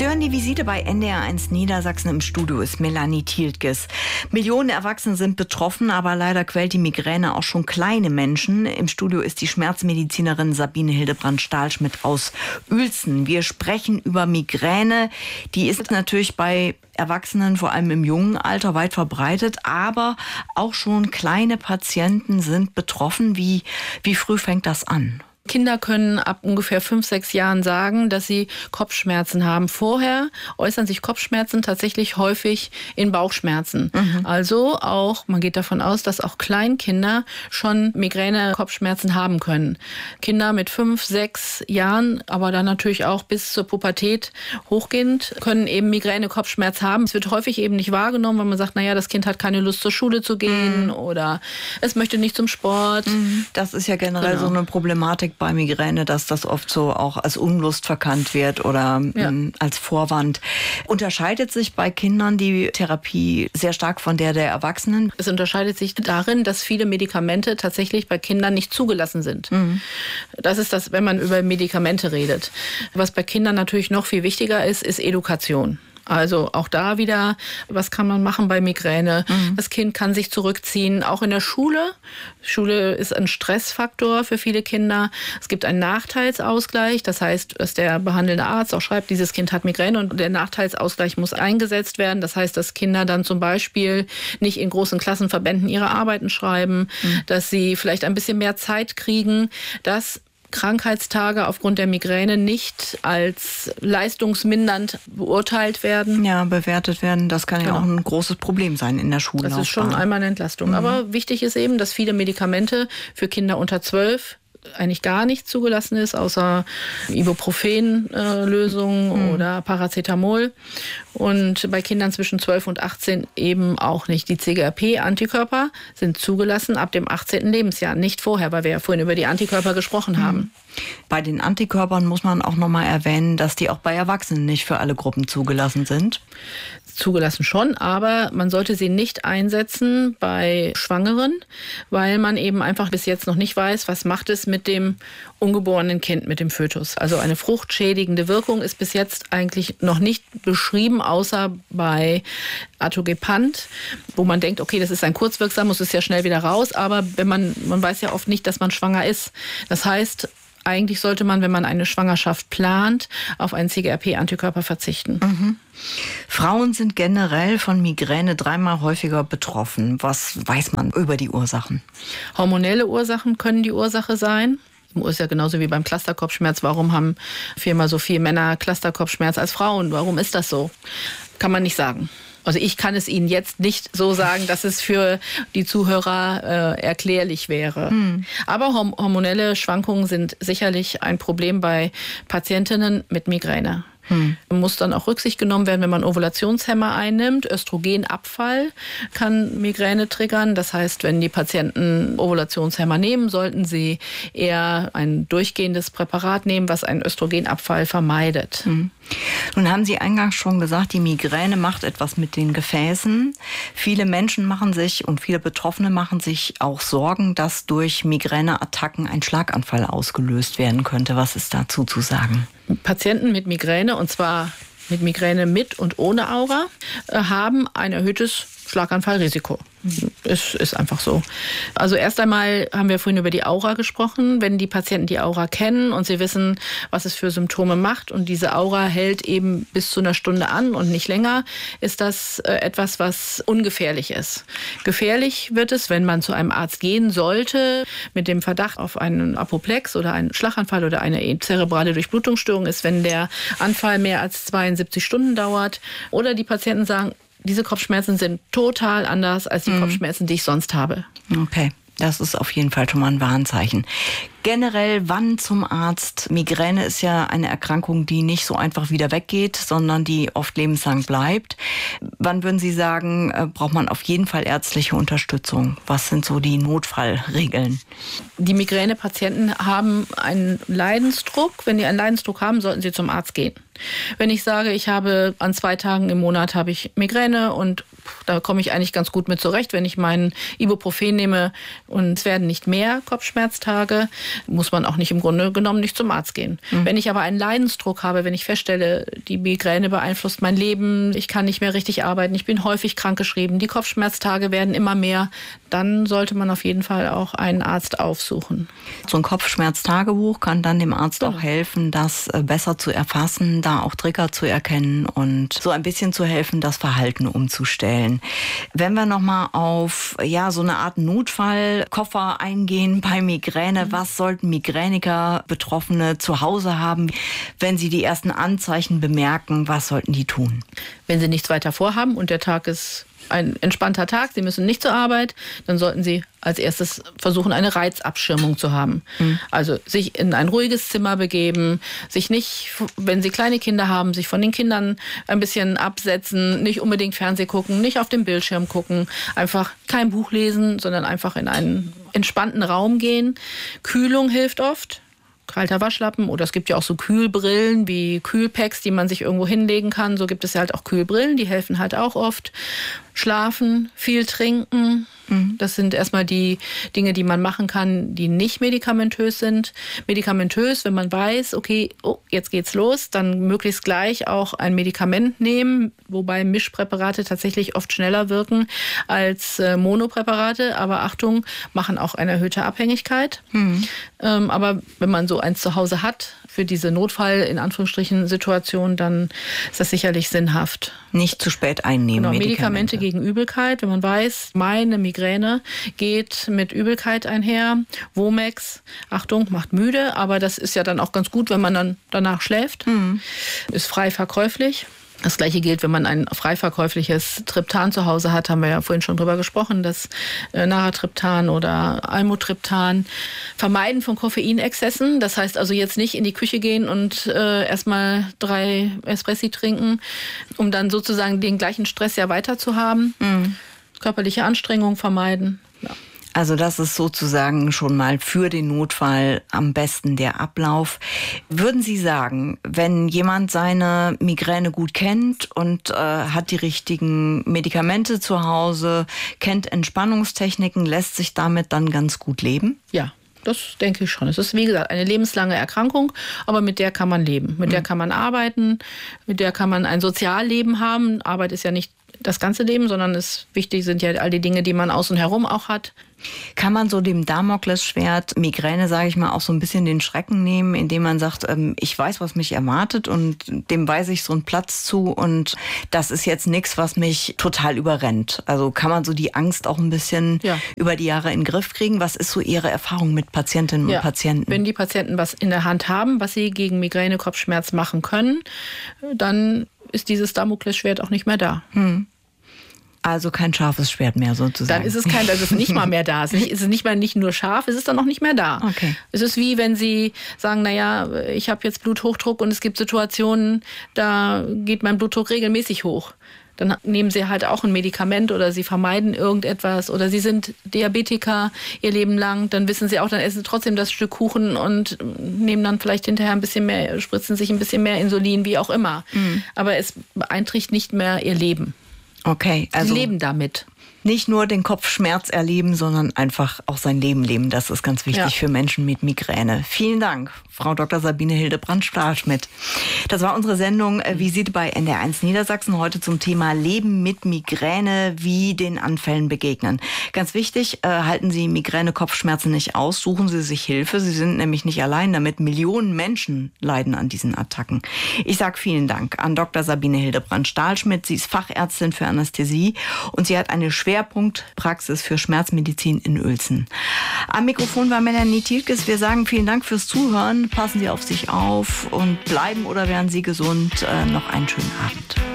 Sie hören die Visite bei NDR1 Niedersachsen. Im Studio ist Melanie Thieltges. Millionen Erwachsene sind betroffen, aber leider quält die Migräne auch schon kleine Menschen. Im Studio ist die Schmerzmedizinerin Sabine Hildebrand-Stahlschmidt aus Uelzen. Wir sprechen über Migräne. Die ist natürlich bei Erwachsenen, vor allem im jungen Alter, weit verbreitet, aber auch schon kleine Patienten sind betroffen. Wie früh fängt das an? Kinder können ab ungefähr 5, 6 Jahren sagen, dass sie Kopfschmerzen haben. Vorher äußern sich Kopfschmerzen tatsächlich häufig in Bauchschmerzen. Also auch, man geht davon aus, dass auch Kleinkinder schon Migräne-Kopfschmerzen haben können. Kinder mit 5, 6 Jahren, aber dann natürlich auch bis zur Pubertät hochgehend, können eben Migräne-Kopfschmerz haben. Es wird häufig eben nicht wahrgenommen, weil man sagt, naja, das Kind hat keine Lust zur Schule zu gehen oder es möchte nicht zum Sport. Das ist ja generell so eine Problematik bei Migräne, dass das oft so auch als Unlust verkannt wird oder als Vorwand. Unterscheidet sich bei Kindern die Therapie sehr stark von der Erwachsenen? Es unterscheidet sich darin, dass viele Medikamente tatsächlich bei Kindern nicht zugelassen sind. Das ist das, wenn man über Medikamente redet. Was bei Kindern natürlich noch viel wichtiger ist, ist Edukation. Also auch da wieder, was kann man machen bei Migräne? Das Kind kann sich zurückziehen, auch in der Schule. Schule ist ein Stressfaktor für viele Kinder. Es gibt einen Nachteilsausgleich, das heißt, dass der behandelnde Arzt auch schreibt, dieses Kind hat Migräne und der Nachteilsausgleich muss eingesetzt werden. Das heißt, dass Kinder dann zum Beispiel nicht in großen Klassenverbänden ihre Arbeiten schreiben, dass sie vielleicht ein bisschen mehr Zeit kriegen, dass Krankheitstage aufgrund der Migräne nicht als leistungsmindernd beurteilt werden. Ja, bewertet werden. Das kann ja auch ein großes Problem sein in der Schule. Das ist schon einmal eine Entlastung. Aber wichtig ist eben, dass viele Medikamente für Kinder unter 12 eigentlich gar nicht zugelassen ist, außer Ibuprofen-Lösungen oder Paracetamol. Und bei Kindern zwischen 12 und 18 eben auch nicht. Die CGRP-Antikörper sind zugelassen ab dem 18. Lebensjahr, nicht vorher, weil wir ja vorhin über die Antikörper gesprochen haben. Bei den Antikörpern muss man auch nochmal erwähnen, dass die auch bei Erwachsenen nicht für alle Gruppen zugelassen sind. Zugelassen schon, aber man sollte sie nicht einsetzen bei Schwangeren, weil man eben einfach bis jetzt noch nicht weiß, was macht es mit dem ungeborenen Kind, mit dem Fötus. Also eine fruchtschädigende Wirkung ist bis jetzt eigentlich noch nicht beschrieben, außer bei Atogepant, wo man denkt, okay, das ist ein kurzwirksames, ist ja schnell wieder raus, aber man weiß ja oft nicht, dass man schwanger ist. Das heißt, eigentlich sollte man, wenn man eine Schwangerschaft plant, auf einen CGRP-Antikörper verzichten. Frauen sind generell von Migräne 3-mal häufiger betroffen. Was weiß man über die Ursachen? Hormonelle Ursachen können die Ursache sein. Ist ja genauso wie beim Clusterkopfschmerz. Warum haben 4-mal so viele Männer Clusterkopfschmerz als Frauen? Warum ist das so? Kann man nicht sagen. Also ich kann es Ihnen jetzt nicht so sagen, dass es für die Zuhörer erklärlich wäre. Aber hormonelle Schwankungen sind sicherlich ein Problem bei Patientinnen mit Migräne. Muss dann auch Rücksicht genommen werden, wenn man Ovulationshemmer einnimmt. Östrogenabfall kann Migräne triggern. Das heißt, wenn die Patienten Ovulationshemmer nehmen, sollten sie eher ein durchgehendes Präparat nehmen, was einen Östrogenabfall vermeidet. Nun haben Sie eingangs schon gesagt, die Migräne macht etwas mit den Gefäßen. Viele Menschen machen sich und viele Betroffene machen sich auch Sorgen, dass durch Migräneattacken ein Schlaganfall ausgelöst werden könnte. Was ist dazu zu sagen? Patienten mit Migräne, und zwar mit Migräne mit und ohne Aura, haben ein erhöhtes Schlaganfallrisiko. Es ist einfach so. Also erst einmal haben wir vorhin über die Aura gesprochen. Wenn die Patienten die Aura kennen und sie wissen, was es für Symptome macht und diese Aura hält eben bis zu einer Stunde an und nicht länger, ist das etwas, was ungefährlich ist. Gefährlich wird es, wenn man zu einem Arzt gehen sollte mit dem Verdacht auf einen Apoplex oder einen Schlaganfall oder eine zerebrale Durchblutungsstörung ist, wenn der Anfall mehr als 72 Stunden dauert oder die Patienten sagen, diese Kopfschmerzen sind total anders als die Kopfschmerzen, die ich sonst habe. Okay, das ist auf jeden Fall schon mal ein Warnzeichen. Generell, wann zum Arzt? Migräne ist ja eine Erkrankung, die nicht so einfach wieder weggeht, sondern die oft lebenslang bleibt. Wann würden Sie sagen, braucht man auf jeden Fall ärztliche Unterstützung? Was sind so die Notfallregeln? Die Migränepatienten haben einen Leidensdruck. Wenn die einen Leidensdruck haben, sollten sie zum Arzt gehen. Wenn ich sage, ich habe an 2 Tagen im Monat habe ich Migräne und da komme ich eigentlich ganz gut mit zurecht, wenn ich meinen Ibuprofen nehme und es werden nicht mehr Kopfschmerztage, muss man auch nicht im Grunde genommen nicht zum Arzt gehen. Wenn ich aber einen Leidensdruck habe, wenn ich feststelle, die Migräne beeinflusst mein Leben, ich kann nicht mehr richtig arbeiten, ich bin häufig krankgeschrieben, die Kopfschmerztage werden immer mehr, dann sollte man auf jeden Fall auch einen Arzt aufsuchen. So ein Kopfschmerztagebuch kann dann dem Arzt auch helfen, das besser zu erfassen, da auch Trigger zu erkennen und so ein bisschen zu helfen, das Verhalten umzustellen. Wenn wir nochmal auf so eine Art Notfallkoffer eingehen bei Migräne, was sollten Migräniker, Betroffene zu Hause haben, wenn sie die ersten Anzeichen bemerken, was sollten die tun? Wenn sie nichts weiter vorhaben und der Tag ist ein entspannter Tag, Sie müssen nicht zur Arbeit, dann sollten Sie als erstes versuchen, eine Reizabschirmung zu haben. Also sich in ein ruhiges Zimmer begeben, sich nicht, wenn Sie kleine Kinder haben, sich von den Kindern ein bisschen absetzen, nicht unbedingt Fernsehen gucken, nicht auf den Bildschirm gucken, einfach kein Buch lesen, sondern einfach in einen entspannten Raum gehen. Kühlung hilft oft. Kalter Waschlappen oder es gibt ja auch so Kühlbrillen wie Kühlpacks, die man sich irgendwo hinlegen kann. So gibt es ja halt auch Kühlbrillen, die helfen halt auch oft. Schlafen, viel trinken. Das sind erstmal die Dinge, die man machen kann, die nicht medikamentös sind. Medikamentös, wenn man weiß, okay, jetzt geht's los, dann möglichst gleich auch ein Medikament nehmen, wobei Mischpräparate tatsächlich oft schneller wirken als Monopräparate. Aber Achtung, machen auch eine erhöhte Abhängigkeit. Aber wenn man so eins zu Hause hat, für diese Notfall, in Anführungsstrichen, Situation, dann ist das sicherlich sinnhaft. Nicht zu spät einnehmen. Genau, Medikamente gegen Übelkeit. Wenn man weiß, meine Migräne geht mit Übelkeit einher. Womex, Achtung, macht müde, aber das ist ja dann auch ganz gut, wenn man dann danach schläft. Ist frei verkäuflich. Das Gleiche gilt, wenn man ein frei verkäufliches Triptan zu Hause hat, haben wir ja vorhin schon drüber gesprochen, das Naratriptan oder Almotriptan. Vermeiden von Koffeinexzessen, das heißt also jetzt nicht in die Küche gehen und erstmal 3 Espressi trinken, um dann sozusagen den gleichen Stress ja weiter zu haben. Körperliche Anstrengung vermeiden. Ja. Also das ist sozusagen schon mal für den Notfall am besten der Ablauf. Würden Sie sagen, wenn jemand seine Migräne gut kennt und hat die richtigen Medikamente zu Hause, kennt Entspannungstechniken, lässt sich damit dann ganz gut leben? Ja. Das denke ich schon. Es ist, wie gesagt, eine lebenslange Erkrankung, aber mit der kann man leben. Mit der kann man arbeiten, mit der kann man ein Sozialleben haben. Arbeit ist ja nicht das ganze Leben, sondern wichtig sind ja all die Dinge, die man außen herum auch hat. Kann man so dem Damoklesschwert Migräne, sage ich mal, auch so ein bisschen den Schrecken nehmen, indem man sagt, ich weiß, was mich erwartet und dem weise ich so einen Platz zu und das ist jetzt nichts, was mich total überrennt. Also kann man so die Angst auch ein bisschen über die Jahre in den Griff kriegen? Was ist so Ihre Erfahrung mit Patientinnen und Patienten? Wenn die Patienten was in der Hand haben, was sie gegen Migräne, Kopfschmerz machen können, dann ist dieses Damoklesschwert auch nicht mehr da. Also kein scharfes Schwert mehr sozusagen. Dann ist es das ist nicht mal mehr da. Es ist nicht nur scharf, es ist dann auch nicht mehr da. Okay. Es ist wie wenn Sie sagen, ich habe jetzt Bluthochdruck und es gibt Situationen, da geht mein Blutdruck regelmäßig hoch. Dann nehmen Sie halt auch ein Medikament oder Sie vermeiden irgendetwas oder Sie sind Diabetiker ihr Leben lang, dann wissen Sie auch, dann essen Sie trotzdem das Stück Kuchen und nehmen dann vielleicht hinterher ein bisschen mehr, spritzen sich ein bisschen mehr Insulin, wie auch immer. Aber es beeinträchtigt nicht mehr Ihr Leben. Okay, also Sie leben damit. Nicht nur den Kopfschmerz erleben, sondern einfach auch sein Leben leben. Das ist ganz wichtig für Menschen mit Migräne. Vielen Dank, Frau Dr. Sabine Hildebrand-Stahlschmidt. Das war unsere Sendung Visite bei NDR1 Niedersachsen. Heute zum Thema Leben mit Migräne, wie den Anfällen begegnen. Ganz wichtig, halten Sie Migräne, Kopfschmerzen nicht aus, suchen Sie sich Hilfe. Sie sind nämlich nicht allein damit. Millionen Menschen leiden an diesen Attacken. Ich sage vielen Dank an Dr. Sabine Hildebrand-Stahlschmidt. Sie ist Fachärztin für Anästhesie und sie hat eine Schwerpunktpraxis für Schmerzmedizin in Uelzen. Am Mikrofon war Melanie Thielkes. Wir sagen vielen Dank fürs Zuhören. Passen Sie auf sich auf und bleiben oder werden Sie gesund. Noch einen schönen Abend.